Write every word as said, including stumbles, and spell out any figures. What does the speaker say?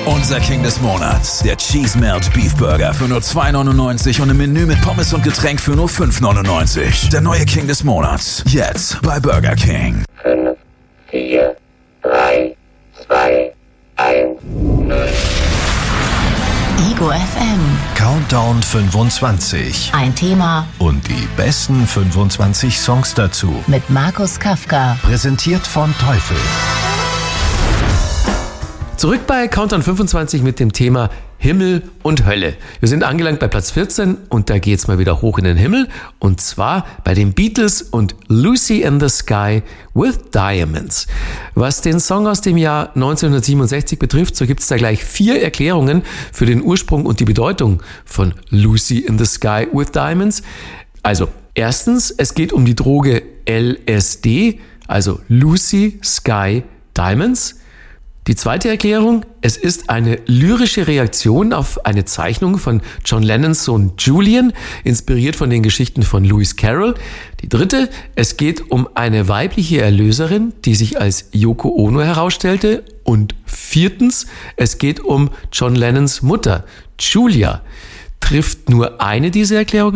Unser King des Monats, der Cheese Melt Beef Burger für nur zwei neunundneunzig und im Menü mit Pommes und Getränk für nur fünf neunundneunzig. Der neue King des Monats, jetzt bei Burger King. fünf, vier, drei, zwei, eins, null. Ego F M. Countdown fünfundzwanzig. Ein Thema Und die besten fünfundzwanzig Songs dazu. mit Markus Kafka. Präsentiert von Teufel. Zurück bei Countdown fünfundzwanzig mit dem Thema Himmel und Hölle. Wir sind angelangt bei Platz vierzehn und da geht's mal wieder hoch in den Himmel. Und zwar bei den Beatles und Lucy in the Sky with Diamonds. Was den Song aus dem Jahr neunzehnhundertsiebenundsechzig betrifft, so gibt's da gleich vier Erklärungen für den Ursprung und die Bedeutung von Lucy in the Sky with Diamonds. Also erstens, es geht um die Droge L S D, also Lucy Sky Diamonds. Die zweite Erklärung, es ist eine lyrische Reaktion auf eine Zeichnung von John Lennons Sohn Julian, inspiriert von den Geschichten von Lewis Carroll. Die dritte, es geht um eine weibliche Erlöserin, die sich als Yoko Ono herausstellte. Und viertens, es geht um John Lennons Mutter, Julia. Trifft nur eine dieser Erklärungen